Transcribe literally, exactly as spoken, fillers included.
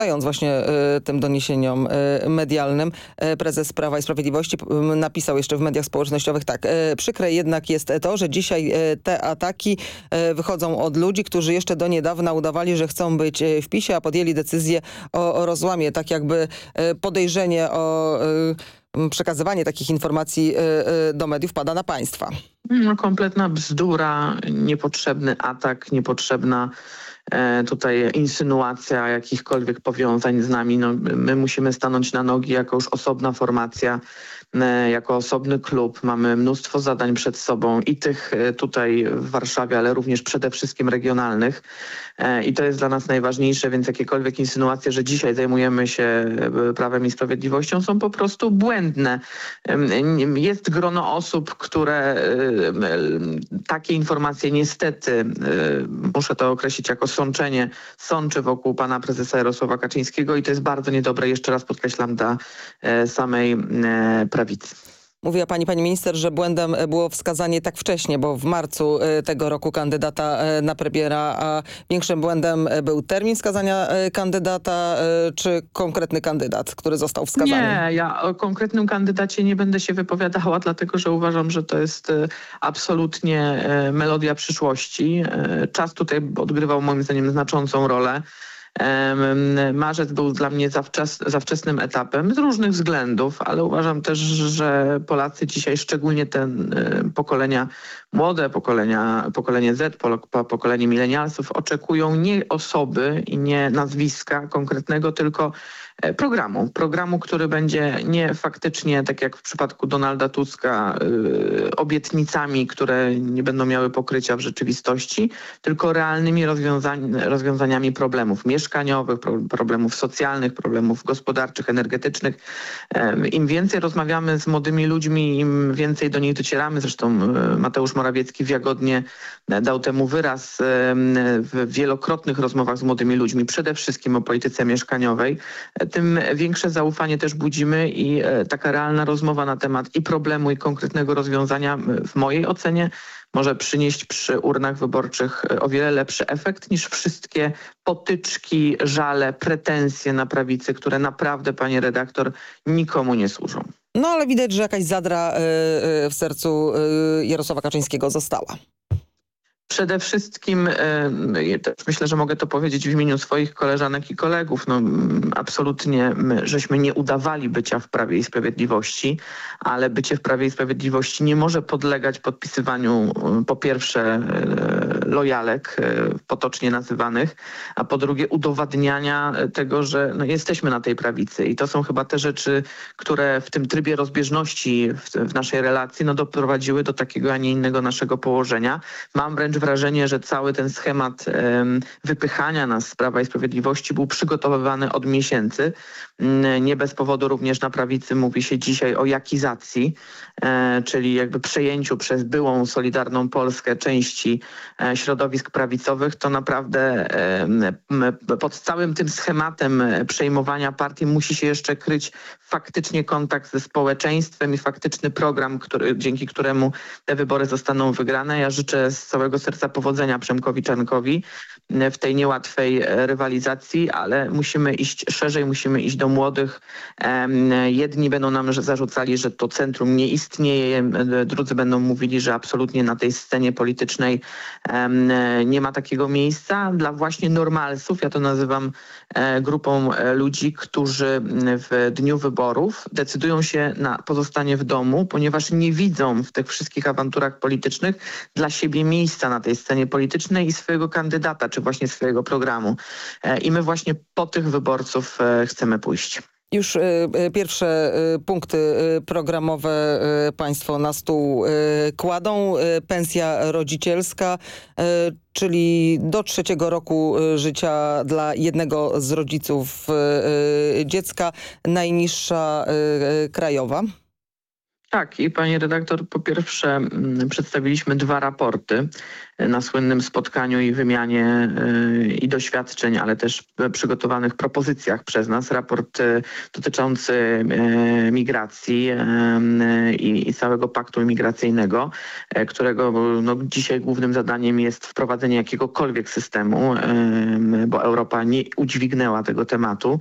Sprzyjając właśnie y, tym doniesieniom y, medialnym, y, prezes Prawa i Sprawiedliwości y, napisał jeszcze w mediach społecznościowych tak. Y, przykre jednak jest to, że dzisiaj y, te ataki y, wychodzą od ludzi, którzy jeszcze do niedawna udawali, że chcą być y, w PiSie, a podjęli decyzję o, o rozłamie. Tak jakby y, podejrzenie o y, przekazywanie takich informacji y, y, do mediów pada na państwa. No, kompletna bzdura, niepotrzebny atak, niepotrzebna e, tutaj insynuacja jakichkolwiek powiązań z nami. No, my musimy stanąć na nogi jako już osobna formacja, e, jako osobny klub. Mamy mnóstwo zadań przed sobą i tych e, tutaj w Warszawie, ale również przede wszystkim regionalnych. E, I to jest dla nas najważniejsze, więc jakiekolwiek insynuacje, że dzisiaj zajmujemy się e, Prawem i Sprawiedliwością, są po prostu błędne. E, jest grono osób, które e, takie informacje niestety, muszę to określić jako sączenie, sączy wokół pana prezesa Jarosława Kaczyńskiego i to jest bardzo niedobre, jeszcze raz podkreślam, dla samej prawicy. Mówiła pani, pani minister, że błędem było wskazanie tak wcześnie, bo w marcu tego roku kandydata na premiera, a większym błędem był termin wskazania kandydata, czy konkretny kandydat, który został wskazany? Nie, ja o konkretnym kandydacie nie będę się wypowiadała, dlatego że uważam, że to jest absolutnie melodia przyszłości. Czas tutaj odgrywał moim zdaniem znaczącą rolę. Marzec był dla mnie za, wczes, za wczesnym etapem z różnych względów, ale uważam też, że Polacy dzisiaj, szczególnie te pokolenia młode, pokolenia, pokolenie Z, pokolenie milenialsów, oczekują nie osoby i nie nazwiska konkretnego, tylko programu. Programu, który będzie nie faktycznie, tak jak w przypadku Donalda Tuska, yy, obietnicami, które nie będą miały pokrycia w rzeczywistości, tylko realnymi rozwiązań, rozwiązaniami problemów mieszkaniowych, pro, problemów socjalnych, problemów gospodarczych, energetycznych. Yy, Im więcej rozmawiamy z młodymi ludźmi, im więcej do nich docieramy. Zresztą yy, Mateusz Morawiecki wiagodnie dał temu wyraz yy, w wielokrotnych rozmowach z młodymi ludźmi, przede wszystkim o polityce mieszkaniowej, tym większe zaufanie też budzimy i e, taka realna rozmowa na temat i problemu, i konkretnego rozwiązania w mojej ocenie może przynieść przy urnach wyborczych o wiele lepszy efekt niż wszystkie potyczki, żale, pretensje na prawicy, które naprawdę, pani redaktor, nikomu nie służą. No ale widać, że jakaś zadra y, y, w sercu y, Jarosława Kaczyńskiego została. Przede wszystkim e, też myślę, że mogę to powiedzieć w imieniu swoich koleżanek i kolegów. No, absolutnie my, żeśmy nie udawali bycia w Prawie i Sprawiedliwości, ale bycie w Prawie i Sprawiedliwości nie może podlegać podpisywaniu po pierwsze e, lojalek e, potocznie nazywanych, a po drugie udowadniania tego, że no, jesteśmy na tej prawicy. I to są chyba te rzeczy, które w tym trybie rozbieżności w, w naszej relacji no, doprowadziły do takiego, a nie innego naszego położenia. Mam wręcz wrażenie, że cały ten schemat um, wypychania nas z Prawa i Sprawiedliwości był przygotowywany od miesięcy. Nie bez powodu również na prawicy mówi się dzisiaj o jakizacji, e, czyli jakby przejęciu przez byłą Solidarną Polskę części e, środowisk prawicowych. To naprawdę e, pod całym tym schematem przejmowania partii musi się jeszcze kryć faktycznie kontakt ze społeczeństwem i faktyczny program, który, dzięki któremu te wybory zostaną wygrane. Ja życzę z całego serca powodzenia Przemkowi Czarnkowi w tej niełatwej rywalizacji, ale musimy iść szerzej, musimy iść do młodych. Jedni będą nam zarzucali, że to centrum nie istnieje, drudzy będą mówili, że absolutnie na tej scenie politycznej nie ma takiego miejsca dla właśnie normalsów. Ja to nazywam grupą ludzi, którzy w dniu wyborów decydują się na pozostanie w domu, ponieważ nie widzą w tych wszystkich awanturach politycznych dla siebie miejsca na tej scenie politycznej i swojego kandydata, czy właśnie swojego programu. I my właśnie po tych wyborców chcemy pójść. Już y, y, pierwsze y, punkty y, programowe y, państwo na stół y, kładą. Y, pensja rodzicielska, y, czyli do trzeciego roku y, życia dla jednego z rodziców y, y, dziecka, najniższa y, y, krajowa. Tak, i pani redaktor, po pierwsze mm, przedstawiliśmy dwa raporty na słynnym spotkaniu i wymianie y, i doświadczeń, ale też przygotowanych propozycjach przez nas. Raport y, dotyczący y, migracji y, i, i całego paktu imigracyjnego, y, którego no, dzisiaj głównym zadaniem jest wprowadzenie jakiegokolwiek systemu, y, bo Europa nie udźwignęła tego tematu.